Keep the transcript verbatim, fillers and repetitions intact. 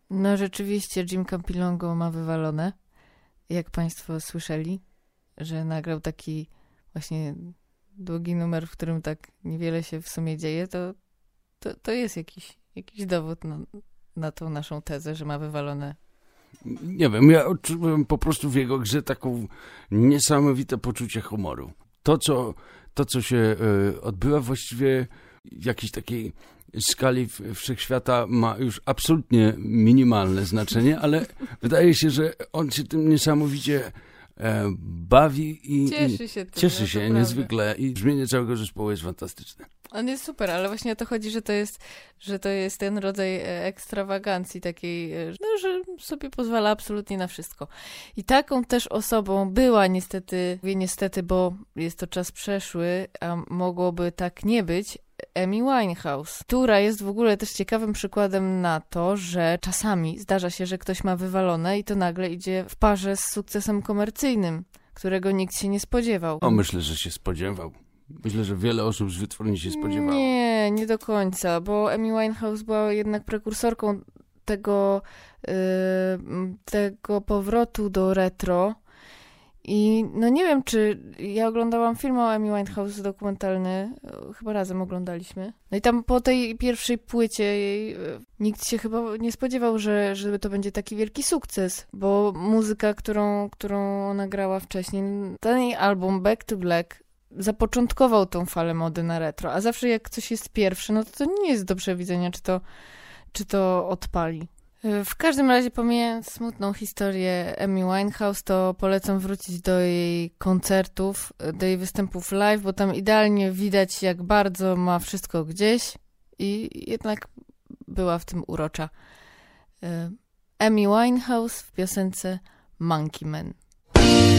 No rzeczywiście Jim Campilongo ma wywalone, jak państwo słyszeli, że nagrał taki właśnie długi numer, w którym tak niewiele się w sumie dzieje, to, to, to jest jakiś, jakiś dowód na, na tą naszą tezę, że ma wywalone. Nie wiem, ja odczułem po prostu w jego grze taką niesamowite poczucie humoru. To, co, to, co się y, odbywa właściwie w jakiejś takiej skali wszechświata ma już absolutnie minimalne znaczenie, ale wydaje się, że on się tym niesamowicie e, bawi i cieszy się, tym, cieszy no, się niezwykle i brzmienie całego zespołu jest fantastyczne. On jest super, ale właśnie o to chodzi, że to jest, że to jest ten rodzaj ekstrawagancji takiej, no, że sobie pozwala absolutnie na wszystko. I taką też osobą była niestety, mówię niestety, bo jest to czas przeszły, a mogłoby tak nie być, Amy Winehouse, która jest w ogóle też ciekawym przykładem na to, że czasami zdarza się, że ktoś ma wywalone i to nagle idzie w parze z sukcesem komercyjnym, którego nikt się nie spodziewał. O, myślę, że się spodziewał. Myślę, że wiele osób z wytwórni się spodziewało. Nie, nie do końca, bo Amy Winehouse była jednak prekursorką tego, yy, tego powrotu do retro. I no nie wiem, czy ja oglądałam film o Amy Winehouse dokumentalny, chyba razem oglądaliśmy. No i tam po tej pierwszej płycie jej nikt się chyba nie spodziewał, że, że to będzie taki wielki sukces, bo muzyka, którą, którą ona grała wcześniej, ten jej album Back to Black zapoczątkował tą falę mody na retro, a zawsze jak coś jest pierwsze, no to to nie jest do przewidzenia, czy to, czy to odpali. W każdym razie, pomijając smutną historię Amy Winehouse, to polecam wrócić do jej koncertów, do jej występów live, bo tam idealnie widać, jak bardzo ma wszystko gdzieś i jednak była w tym urocza. Amy Winehouse w piosence Monkey Man.